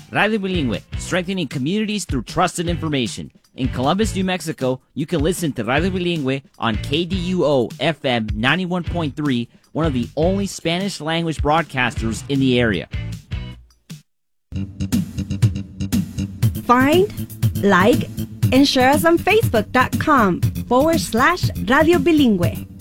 Radio Bilingüe, strengthening communities through trusted information. In Columbus, New Mexico, you can listen to Radio Bilingüe on KDUO FM 91.3, one of the only Spanish-language broadcasters in the area. Find, like, and share us on Facebook.com/Radio Bilingüe.